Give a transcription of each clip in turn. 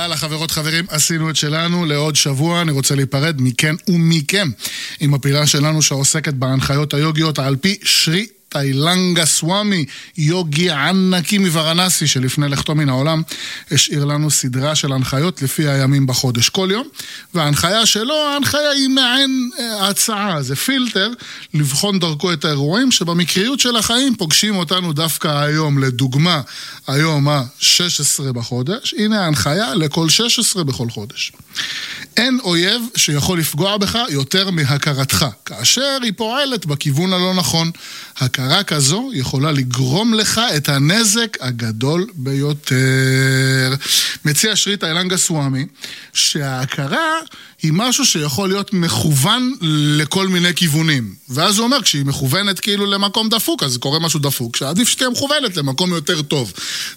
יאללה חברות חברים, עשינו את שלנו לעוד שבוע. אני רוצה להיפרד מכן ומכם עם הפינה שלנו שעוסקת בהנחיות היוגיות על פי שרי טיילנגה סוואמי, יוגי ענקי מוורנסי, שלפני לכתו מן העולם השאיר לנו סדרה של הנחיות לפי הימים בחודש כל יום. וההנחיה שלו, ההנחיה היא מעין הצעה, זה פילטר לבחון דרכו את האירועים שבמקריות של החיים פוגשים אותנו דווקא היום. לדוגמה, היום ה-16 בחודש, הנה ההנחיה לכל 16 בכל חודש. אין אויב שיכול לפגוע בך יותר מהכרתך, כאשר היא פועלת בכיוון הלא נכון. הכרה כזו יכולה לגרום לך את הנזק הגדול ביותר. מציע שרי טיילנגה סוואמי שההכרה היא משהו שיכול להיות מכוון לכל מיני כיוונים. ואז הוא אומר, כשהיא מכוונת כאילו למקום דפוק, אז קורה משהו דפוק, שעדיף שתהיה מכוונת למקום יותר טוב.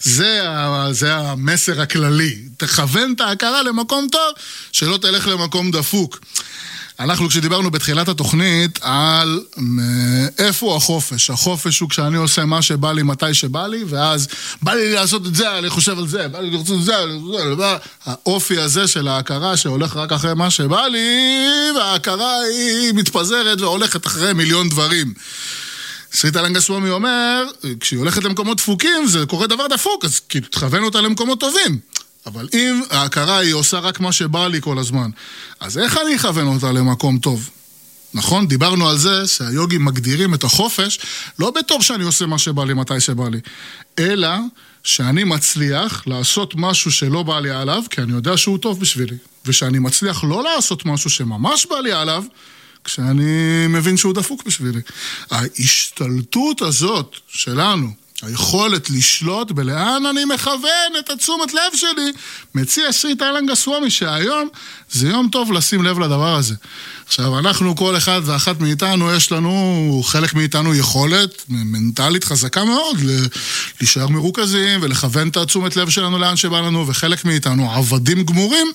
זה המסר הכללי. תכוון את ההכרה למקום טוב, שלא תלך למקום דפוק. אנחנו כשדיברנו בתחילת התוכנית על איפה החופש. החופש הוא כשאני עושה מה שבא לי מתי שבא לי, ואז בא לי לעשות את זה, אני חושב על זה, בא לי לעשות את זה, האופי הזה של ההכרה שהולך רק אחרי מה שבא לי, וההכרה היא מתפזרת והולכת אחרי מיליון דברים. שרי טיילנגה סוואמי אומר, כשהיא הולכת למקומות דפוקים, זה קורה דבר דפוק, אז כאילו תכוון אותה למקומות טובים. אבל אם ההכרה היא עושה רק מה שבא לי כל הזמן, אז איך אני אכוון אותה למקום טוב? נכון? דיברנו על זה שהיוגים מגדירים את החופש לא בתור שאני עושה מה שבא לי מתי שבא לי, אלא שאני מצליח לעשות משהו שלא בא לי עליו, כי אני יודע שהוא טוב בשבילי, ושאני מצליח לא לעשות משהו שממש בא לי עליו, כשאני מבין שהוא דפוק בשבילי. ההשתלטות הזאת שלנו, היכולת לשלוט בלאן אני מכוון את התשומת לב שלי, מציע שרי טיילנגה סוואמי שהיום זה יום טוב לשים לב לדבר הזה. עכשיו אנחנו, כל אחד ואחת מאיתנו, יש לנו, חלק מאיתנו יכולת מנטלית חזקה מאוד להישאר מרוכזים ולכוון את התשומת לב שלנו לאן שבא לנו, וחלק מאיתנו עבדים גמורים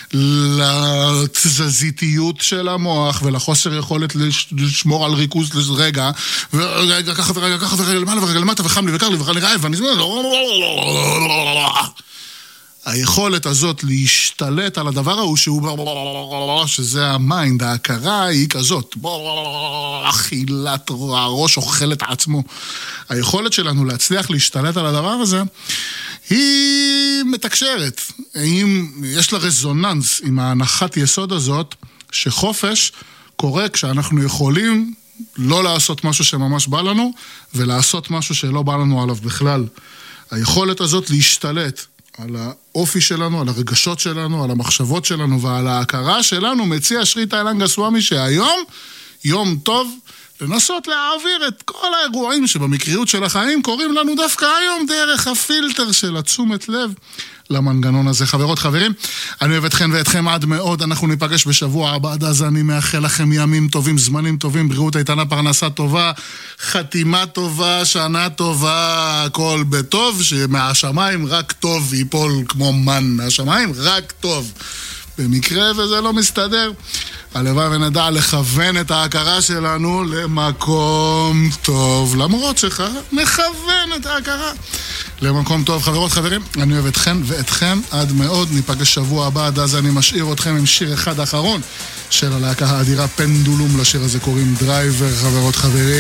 לתזזיתיות של המוח ולחוסר יכולת לשמור על ריכוז לרגע, ורגע ככה ורגע ככה ורגע למעלה ורגע למטה, וחם לי וקר לי וחם לי רעב, ואני היכולת הזאת להשתלט על הדבר ההוא שזה המיינד, ההכרה היא כזאת, אכילת הראש אוכלת עצמו. היכולת שלנו להצליח להשתלט על הדבר הזה היא מתקשרת, יש לה רזוננס עם ההנחת יסוד הזאת שחופש קורה כשאנחנו יכולים לא לעשות משהו שממש בא לנו ולעשות משהו שלא בא לנו עליו בכלל. היכולת הזאת להשתלט על האופי שלנו, על הרגשות שלנו, על המחשבות שלנו ועל ההכרה שלנו, מציע שרי טיילנגה סוואמי שהיום יום טוב לנסות להעביר את כל האירועים שבמקריות של החיים קוראים לנו דווקא היום דרך הפילטר של התשומת לב למנגנון הזה. חברות, חברים, אני אוהב אתכם ואתכם עד מאוד. אנחנו ניפגש בשבוע הבא. עד אז אני מאחל לכם ימים טובים, זמנים טובים, בריאות איתנה, פרנסה טובה, חתימה טובה, שנה טובה, הכל בטוב, שמהשמיים רק טוב ייפול כמו מן מהשמיים, רק טוב. במקרה וזה לא מסתדר, הלוואי ונדע לכוון את ההכרה שלנו למקום טוב, למרות מכוון את ההכרה למקום טוב. חברות, חברים, אני אוהב אתכם ואתכם עד מאוד. ניפגש שבוע הבא. עד אז אני משאיר אתכם עם שיר אחד אחרון של הלהקה האדירה פנדולום. לשיר הזה קוראים דרייבר. חברות, חברים,